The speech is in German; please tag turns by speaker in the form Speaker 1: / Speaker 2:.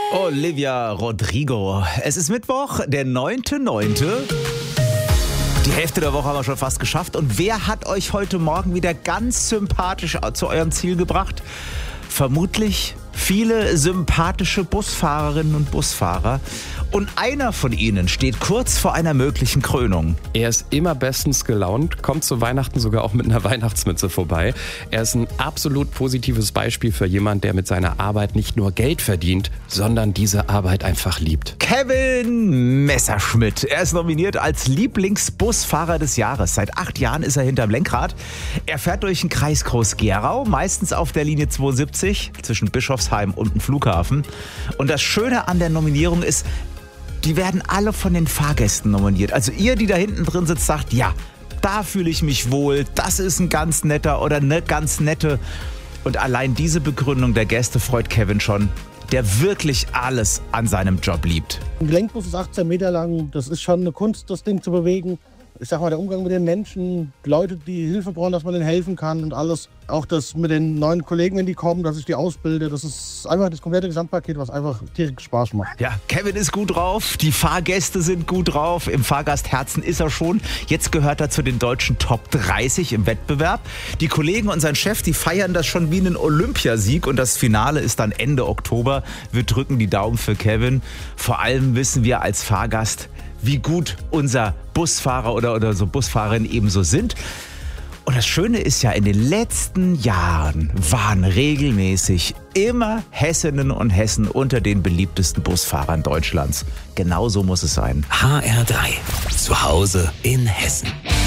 Speaker 1: Olivia Rodrigo. Es ist Mittwoch, der 9.9. Die Hälfte der Woche haben wir schon fast geschafft. Und wer hat euch heute Morgen wieder ganz sympathisch zu eurem Ziel gebracht? Vermutlich viele sympathische Busfahrerinnen und Busfahrer. Und einer von ihnen steht kurz vor einer möglichen Krönung.
Speaker 2: Er ist immer bestens gelaunt, kommt zu Weihnachten sogar auch mit einer Weihnachtsmütze vorbei. Er ist ein absolut positives Beispiel für jemanden, der mit seiner Arbeit nicht nur Geld verdient, sondern diese Arbeit einfach liebt.
Speaker 1: Kevin Messerschmidt. Er ist nominiert als Lieblingsbusfahrer des Jahres. Seit 8 Jahren ist er hinterm Lenkrad. Er fährt durch den Kreis Groß-Gerau, meistens auf der Linie 72 zwischen Bischofsheim und dem Flughafen. Und das Schöne an der Nominierung ist, die werden alle von den Fahrgästen nominiert. Also ihr, die da hinten drin sitzt, sagt, ja, da fühle ich mich wohl, das ist ein ganz netter oder eine ganz nette. Und allein diese Begründung der Gäste freut Kevin schon, der wirklich alles an seinem Job liebt.
Speaker 3: Ein Gelenkbus ist 18 Meter lang, das ist schon eine Kunst, das Ding zu bewegen. Ich sag mal, der Umgang mit den Menschen, Leute, die Hilfe brauchen, dass man denen helfen kann und alles. Auch das mit den neuen Kollegen, wenn die kommen, dass ich die ausbilde. Das ist einfach das komplette Gesamtpaket, was einfach tierisch Spaß macht.
Speaker 1: Ja, Kevin ist gut drauf, die Fahrgäste sind gut drauf, im Fahrgastherzen ist er schon. Jetzt gehört er zu den deutschen Top 30 im Wettbewerb. Die Kollegen und sein Chef, die feiern das schon wie einen Olympiasieg und das Finale ist dann Ende Oktober. Wir drücken die Daumen für Kevin. Vor allem wissen wir als Fahrgast, wie gut unser Busfahrer oder so Busfahrerin ebenso sind. Und das Schöne ist ja, in den letzten Jahren waren regelmäßig immer Hessinnen und Hessen unter den beliebtesten Busfahrern Deutschlands. Genauso muss es sein.
Speaker 4: HR3. Zu Hause in Hessen.